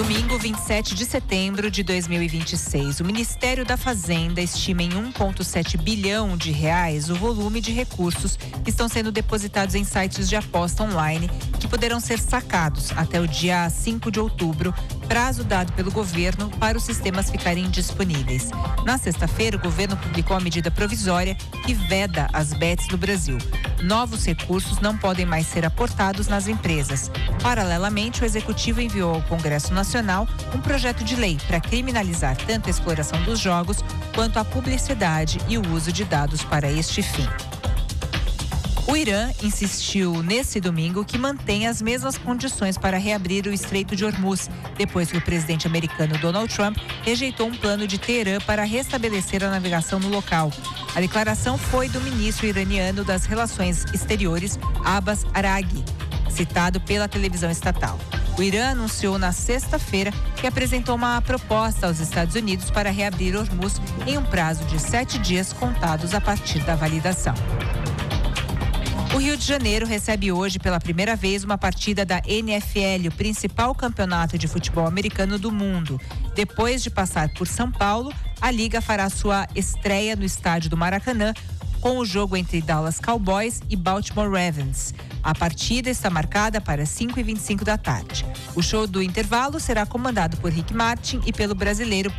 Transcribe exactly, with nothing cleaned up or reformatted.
Domingo, vinte e sete de setembro de dois mil e vinte e seis, o Ministério da Fazenda estima em um vírgula sete bilhão de reais o volume de recursos que estão sendo depositados em sites de aposta online que poderão ser sacados até o dia cinco de outubro, prazo dado pelo governo para os sistemas ficarem disponíveis. Na sexta-feira, o governo publicou a medida provisória que veda as bets no Brasil. Novos recursos não podem mais ser aportados nas empresas. Paralelamente, o Executivo enviou ao Congresso Nacional um projeto de lei para criminalizar tanto a exploração dos jogos quanto a publicidade e o uso de dados para este fim. O Irã insistiu nesse domingo que mantém as mesmas condições para reabrir o Estreito de Hormuz, depois que o presidente americano Donald Trump rejeitou um plano de Teherã para restabelecer a navegação no local. A declaração foi do ministro iraniano das Relações Exteriores, Abbas Araghi, citado pela televisão estatal. O Irã anunciou na sexta-feira que apresentou uma proposta aos Estados Unidos para reabrir Hormuz em um prazo de sete dias contados a partir da validação. O Rio de Janeiro recebe hoje pela primeira vez uma partida da N F L, o principal campeonato de futebol americano do mundo. Depois de passar por São Paulo, a Liga fará sua estreia no estádio do Maracanã com o jogo entre Dallas Cowboys e Baltimore Ravens. A partida está marcada para cinco e vinte e cinco da tarde. O show do intervalo será comandado por Rick Martin e pelo brasileiro